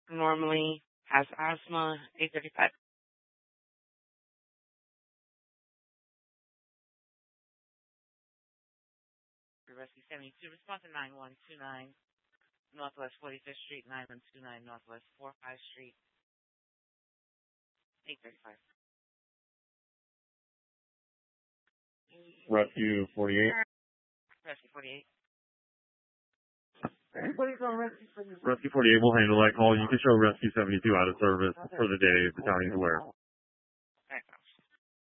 normally has asthma. 835. Rescue 72. Response to 9129 Northwest 45th Street, 9129 Northwest 45th Street. 835. Rescue 48. Rescue 48. Rescue 48 will handle that call. You can show Rescue 72 out of service for the day. Battalion aware.